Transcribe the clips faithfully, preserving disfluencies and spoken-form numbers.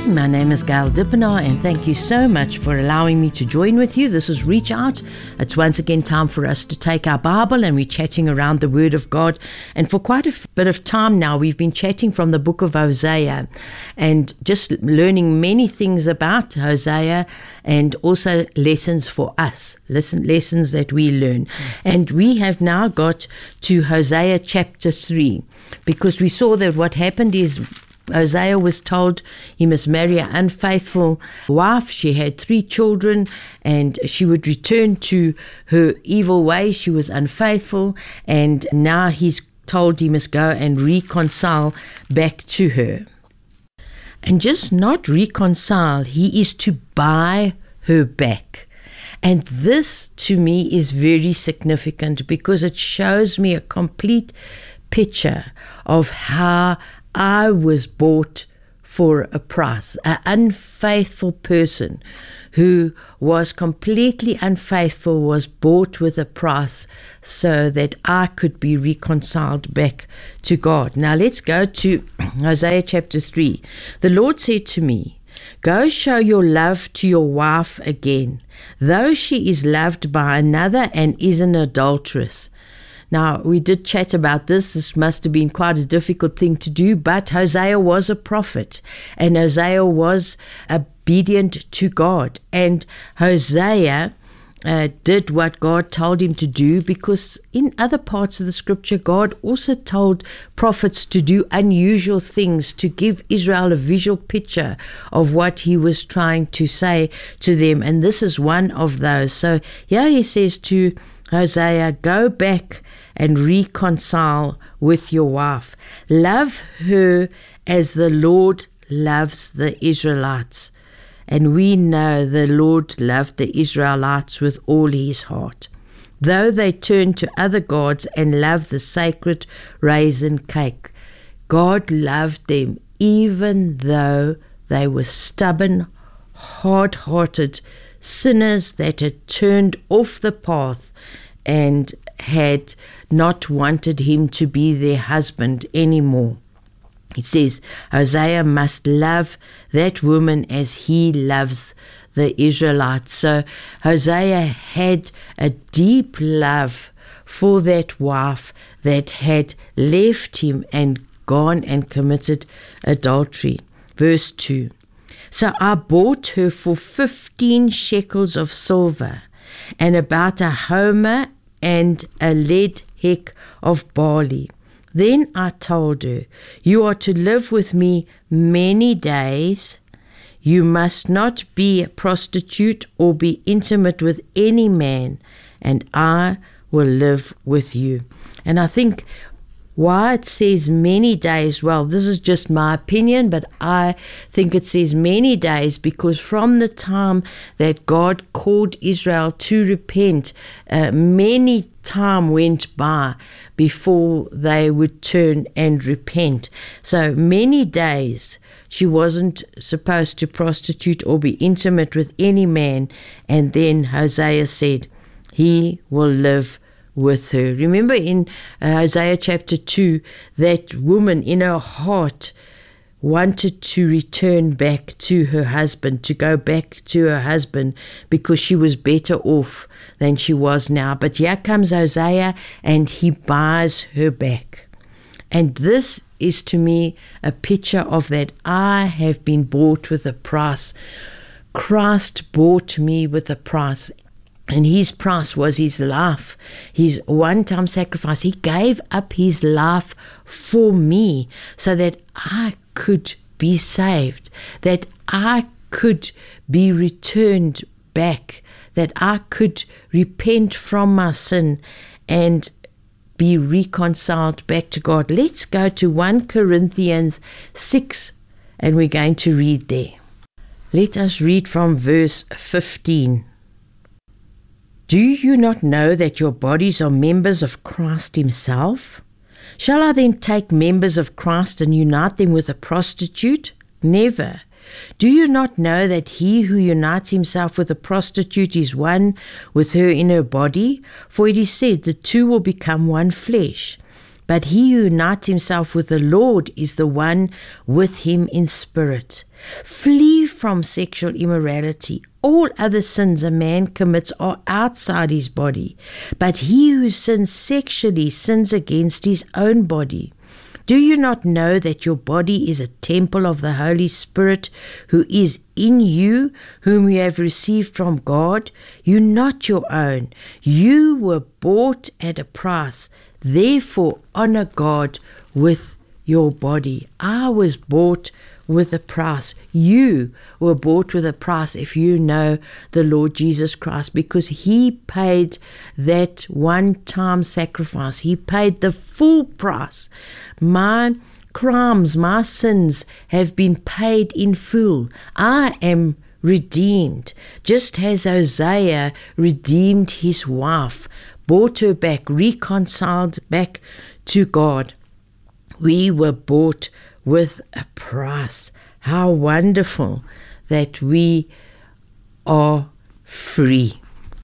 My name is Gail Dippenaar, and thank you so much for allowing me to join with you. This is Reach Out. It's once again time for us to take our Bible, and we're chatting around the Word of God. And for quite a bit of time now, we've been chatting from the book of Hosea and just learning many things about Hosea and also lessons for us, listen, lessons that we learn. And we have now got to Hosea chapter three, because we saw that what happened is Hosea was told he must marry an unfaithful wife. She had three children and she would return to her evil ways. She was unfaithful, and now he's told he must go and reconcile back to her. And just not reconcile, he is to buy her back. And this to me is very significant, because it shows me a complete picture of how I was bought for a price. An unfaithful person who was completely unfaithful was bought with a price so that I could be reconciled back to God. Now let's go to Hosea chapter three. The Lord said to me, "Go show your love to your wife again, though she is loved by another and is an adulteress." Now, we did chat about this. This must have been quite a difficult thing to do, but Hosea was a prophet, and Hosea was obedient to God. And Hosea uh, did what God told him to do, because in other parts of the scripture, God also told prophets to do unusual things, to give Israel a visual picture of what he was trying to say to them. And this is one of those. So here he says to Hosea, go back and reconcile with your wife. Love her as the Lord loves the Israelites. And we know the Lord loved the Israelites with all his heart. Though they turned to other gods and loved the sacred raisin cake, God loved them even though they were stubborn, hard-hearted sinners that had turned off the path and had not wanted him to be their husband anymore. It says Hosea must love that woman as he loves the Israelites. So Hosea had a deep love for that wife that had left him and gone and committed adultery. Verse two. So I bought her for fifteen shekels of silver, and about a homer and a lead heck of barley. Then I told her, you are to live with me many days. You must not be a prostitute or be intimate with any man, and I will live with you. And I think why it says many days, well, this is just my opinion, but I think it says many days because from the time that God called Israel to repent, uh, many time went by before they would turn and repent. So many days she wasn't supposed to prostitute or be intimate with any man. And then Hosea said, he will live with her. Remember in uh, Hosea chapter two, that woman in her heart wanted to return back to her husband, to go back to her husband because she was better off than she was now. But here comes Hosea and he buys her back. And this is to me a picture of that I have been bought with a price. Christ bought me with a price. And his price was his life, his one-time sacrifice. He gave up his life for me so that I could be saved, that I could be returned back, that I could repent from my sin and be reconciled back to God. Let's go to First Corinthians six, and we're going to read there. Let us read from verse fifteen. Do you not know that your bodies are members of Christ himself? Shall I then take members of Christ and unite them with a prostitute? Never. Do you not know that he who unites himself with a prostitute is one with her in her body? For it is said, the two will become one flesh. but he who unites himself with the Lord is the one with him in spirit. Flee from sexual immorality. All other sins a man commits are outside his body, but he who sins sexually sins against his own body. Do you not know that your body is a temple of the Holy Spirit who is in you, whom you have received from God? You're not your own. You were bought at a price. Therefore, honor God with your body. I was bought with a price. You were bought with a price if you know the Lord Jesus Christ, because he paid that one-time sacrifice. He paid the full price. My crimes, my sins have been paid in full. I am redeemed, just as Hosea redeemed his wife, bought her back, reconciled back to God. We were bought with a price. How wonderful that we are free.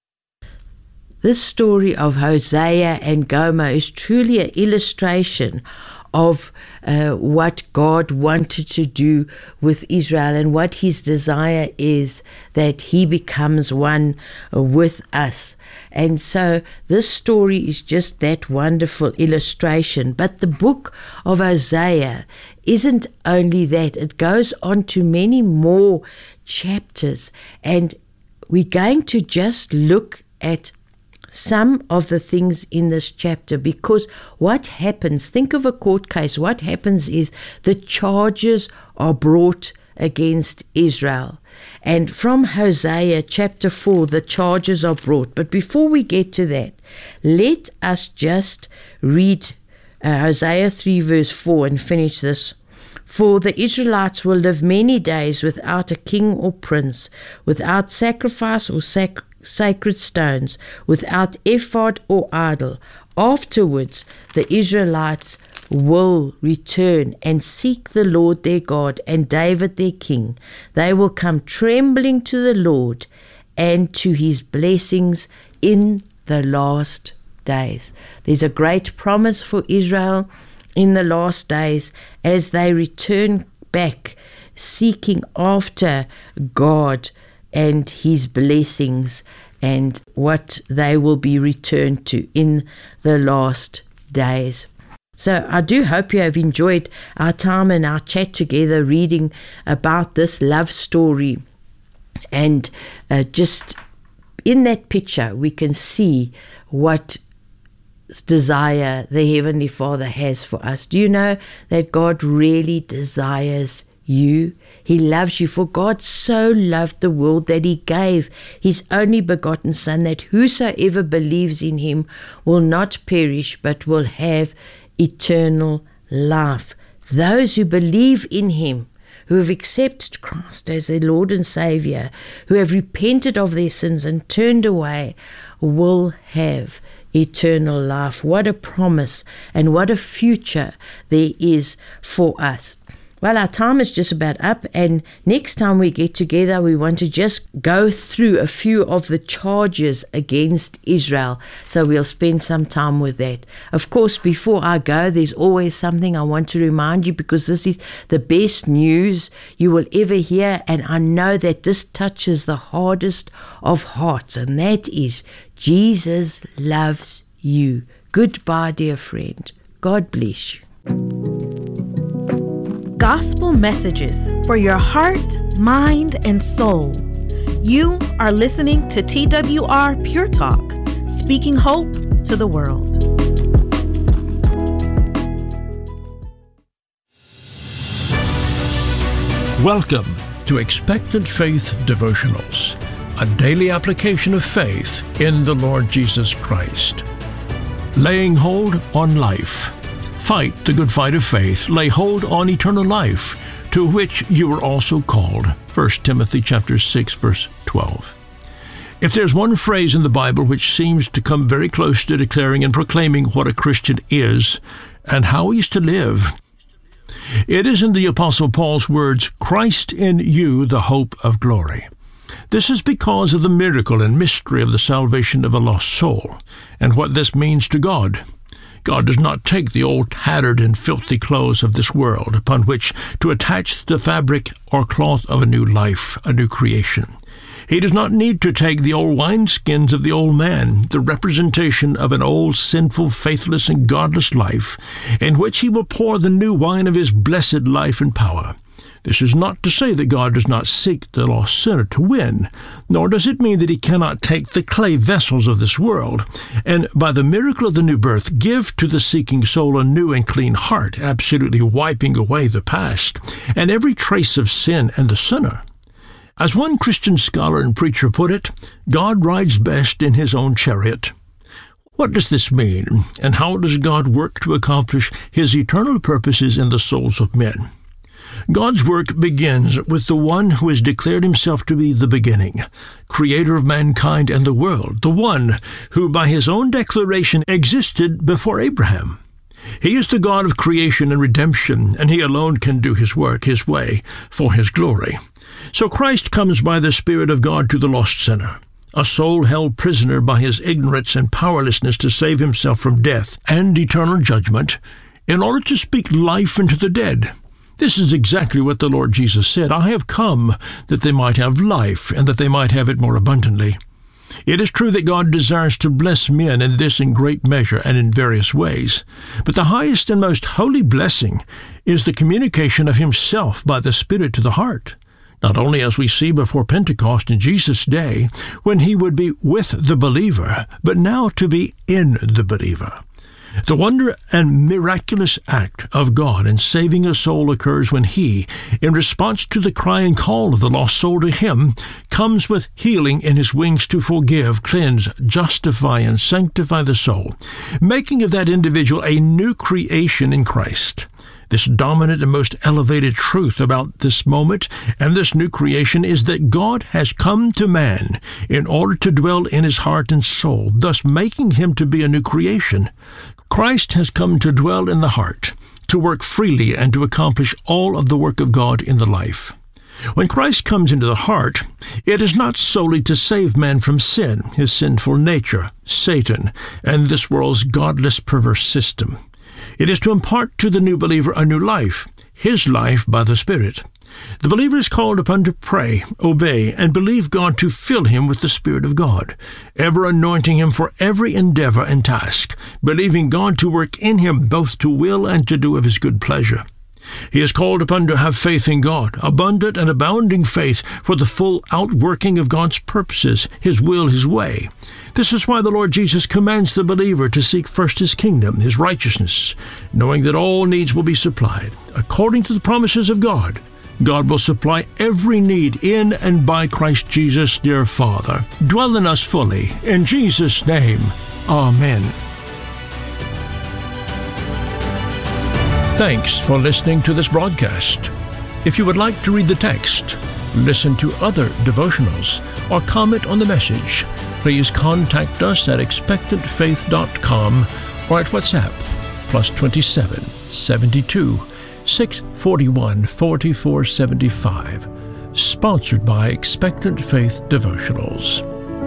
This story of Hosea and Gomer is truly an illustration of uh, what God wanted to do with Israel, and what his desire is that he becomes one with us. And so this story is just that wonderful illustration. But the book of Hosea isn't only that. It goes on to many more chapters, and we're going to just look at some of the things in this chapter, because what happens, think of a court case, what happens is the charges are brought against Israel. And from Hosea chapter four, the charges are brought. But before we get to that, let us just read uh, Hosea three verse four and finish this. For the Israelites will live many days without a king or prince, without sacrifice or sac- sacred stones, without ephod or idol. Afterwards, the Israelites will return and seek the Lord their God and David their king. They will come trembling to the Lord and to his blessings in the last days. There's a great promise for Israel in the last days as they return back, seeking after God and his blessings, and what they will be returned to in the last days. So I do hope you have enjoyed our time and our chat together, reading about this love story. And uh, just in that picture, we can see what desire the Heavenly Father has for us. Do you know that God really desires you? He loves you. For God so loved the world that he gave his only begotten Son, that whosoever believes in him will not perish but will have eternal life. Those who believe in him, who have accepted Christ as their Lord and Savior, who have repented of their sins and turned away, will have eternal life. What a promise, and what a future there is for us. Well, our time is just about up, and next time we get together, we want to just go through a few of the charges against Israel. So we'll spend some time with that. Of course, before I go, there's always something I want to remind you, because this is the best news you will ever hear, and I know that this touches the hardest of hearts, and that is Jesus loves you. Goodbye, dear friend. God bless you. Gospel messages for your heart, mind, and soul. You are listening to T W R Pure Talk, speaking hope to the world. Welcome to Expectant Faith Devotionals, a daily application of faith in the Lord Jesus Christ. Laying hold on life. Fight the good fight of faith. Lay hold on eternal life, to which you were also called. First Timothy chapter six, verse twelve. If there's one phrase in the Bible which seems to come very close to declaring and proclaiming what a Christian is and how he's to live, it is in the Apostle Paul's words, Christ in you, the hope of glory. This is because of the miracle and mystery of the salvation of a lost soul, and what this means to God. God does not take the old tattered and filthy clothes of this world upon which to attach the fabric or cloth of a new life, a new creation. He does not need to take the old wineskins of the old man, the representation of an old, sinful, faithless, and godless life, in which he will pour the new wine of his blessed life and power. This is not to say that God does not seek the lost sinner to win, nor does it mean that he cannot take the clay vessels of this world, and by the miracle of the new birth, give to the seeking soul a new and clean heart, absolutely wiping away the past, and every trace of sin and the sinner. As one Christian scholar and preacher put it, God rides best in his own chariot. What does this mean, and how does God work to accomplish his eternal purposes in the souls of men? God's work begins with the one who has declared himself to be the beginning, creator of mankind and the world, the one who by his own declaration existed before Abraham. He is the God of creation and redemption, and he alone can do his work his way for his glory. So Christ comes by the Spirit of God to the lost sinner, a soul held prisoner by his ignorance and powerlessness to save himself from death and eternal judgment, in order to speak life into the dead. This is exactly what the Lord Jesus said, "I have come that they might have life, and that they might have it more abundantly." It is true that God desires to bless men, and this in great measure and in various ways. But the highest and most holy blessing is the communication of himself by the Spirit to the heart, not only as we see before Pentecost in Jesus' day, when he would be with the believer, but now to be in the believer. The wonder and miraculous act of God in saving a soul occurs when he, in response to the cry and call of the lost soul to him, comes with healing in his wings to forgive, cleanse, justify, and sanctify the soul, making of that individual a new creation in Christ. This dominant and most elevated truth about this moment and this new creation is that God has come to man in order to dwell in his heart and soul, thus making him to be a new creation. Christ has come to dwell in the heart, to work freely and to accomplish all of the work of God in the life. When Christ comes into the heart, it is not solely to save man from sin, his sinful nature, Satan, and this world's godless, perverse system. It is to impart to the new believer a new life, his life by the Spirit. The believer is called upon to pray, obey, and believe God to fill him with the Spirit of God, ever anointing him for every endeavor and task, believing God to work in him both to will and to do of his good pleasure. He is called upon to have faith in God, abundant and abounding faith for the full outworking of God's purposes, his will, his way. This is why the Lord Jesus commands the believer to seek first his kingdom, his righteousness, knowing that all needs will be supplied. According to the promises of God, God will supply every need in and by Christ Jesus, dear Father. Dwell in us fully. In Jesus' name, amen. Thanks for listening to this broadcast. If you would like to read the text, listen to other devotionals, or comment on the message, please contact us at expectant faith dot com or at WhatsApp, plus twenty-seven, seventy-two, six forty-one, forty-four seventy-five. Sponsored by Expectant Faith Devotionals.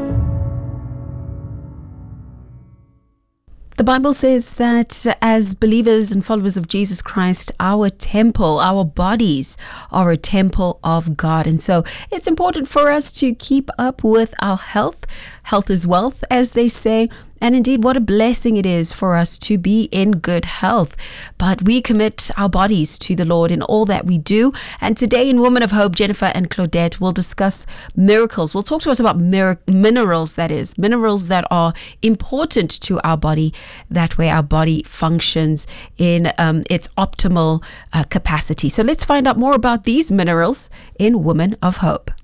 The Bible says that as believers and followers of Jesus Christ, our temple, our bodies are a temple of God. And so it's important for us to keep up with our health. Health is wealth, as they say. And indeed, what a blessing it is for us to be in good health. But we commit our bodies to the Lord in all that we do. And today in Women of Hope, Jennifer and Claudette will discuss miracles. Will talk to us about mir- minerals, that is, minerals that are important to our body. That way our body functions in um, its optimal uh, capacity. So let's find out more about these minerals in Women of Hope.